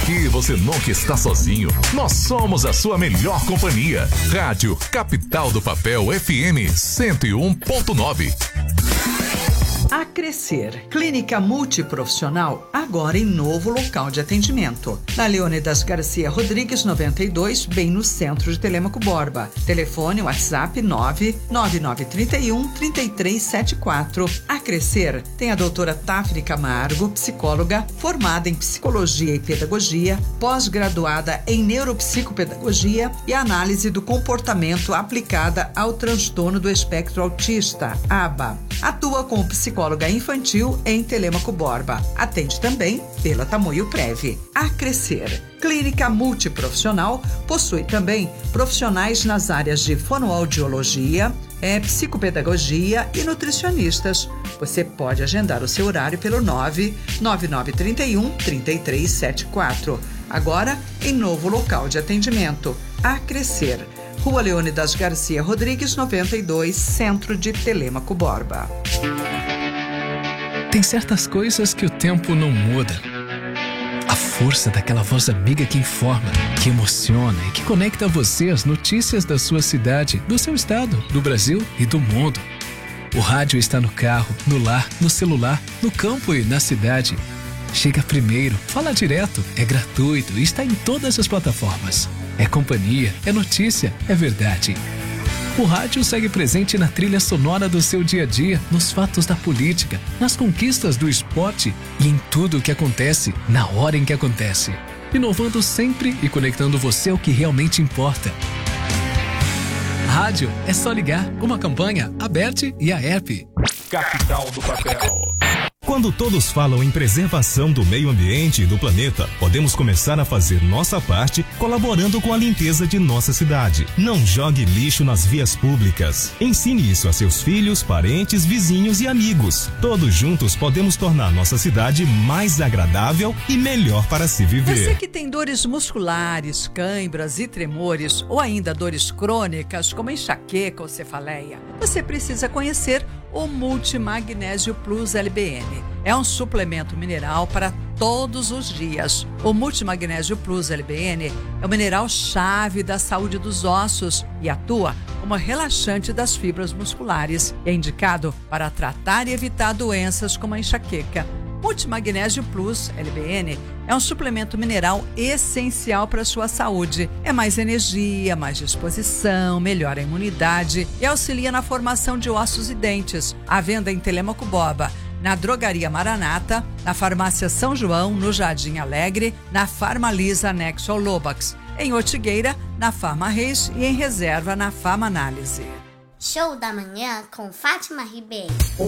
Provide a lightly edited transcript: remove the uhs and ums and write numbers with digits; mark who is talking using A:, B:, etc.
A: Aqui você nunca está sozinho. Nós somos a sua melhor companhia. Rádio Capital do Papel FM 101.9.
B: A Crescer, clínica multiprofissional, agora em novo local de atendimento. Na Leônidas Garcia Rodrigues 92, bem no centro de Telêmaco Borba. Telefone WhatsApp 99931-3374. A Crescer tem a doutora Tafni Camargo, psicóloga, formada em psicologia e pedagogia, pós-graduada em neuropsicopedagogia e análise do comportamento aplicada ao transtorno do espectro autista, ABA. Atua como psicóloga infantil em Telêmaco Borba. Atende também pela Tamoio Prev. A Crescer, clínica multiprofissional, possui também profissionais nas áreas de fonoaudiologia, psicopedagogia e nutricionistas. Você pode agendar o seu horário pelo 99931-3374. Agora, em novo local de atendimento. A Crescer, Rua Leônidas Garcia Rodrigues 92, centro de Telêmaco Borba.
C: Tem certas coisas que o tempo não muda. A força daquela voz amiga que informa, que emociona e que conecta você às notícias da sua cidade, do seu estado, do Brasil e do mundo. O rádio está no carro, no lar, no celular, no campo e na cidade. Chega primeiro, fala direto, é gratuito e está em todas as plataformas. É companhia, é notícia, é verdade. O rádio segue presente na trilha sonora do seu dia a dia, nos fatos da política, nas conquistas do esporte e em tudo o que acontece, na hora em que acontece. Inovando sempre e conectando você ao que realmente importa. Rádio é só ligar, uma campanha aberta e a app.
A: Capital do Papel.
D: Quando todos falam em preservação do meio ambiente e do planeta, podemos começar a fazer nossa parte colaborando com a limpeza de nossa cidade. Não jogue lixo nas vias públicas. Ensine isso a seus filhos, parentes, vizinhos e amigos. Todos juntos podemos tornar nossa cidade mais agradável e melhor para se viver.
B: Você que tem dores musculares, cãibras e tremores, ou ainda dores crônicas como enxaqueca ou cefaleia, você precisa conhecer o Multimagnésio Plus LBN. É um suplemento mineral para todos os dias. O Multimagnésio Plus LBN é o mineral-chave da saúde dos ossos e atua como relaxante das fibras musculares. É indicado para tratar e evitar doenças como a enxaqueca. Multimagnésio Plus LBN é um suplemento mineral essencial para a sua saúde. É mais energia, mais disposição, melhora a imunidade e auxilia na formação de ossos e dentes. À venda em Telêmaco Borba, na Drogaria Maranata, na Farmácia São João, no Jardim Alegre, na Farmalisa anexo ao Lobax, em Ortigueira, na Farma Reis e em Reserva, na Farma Análise.
E: Show da manhã com Fátima Ribeiro.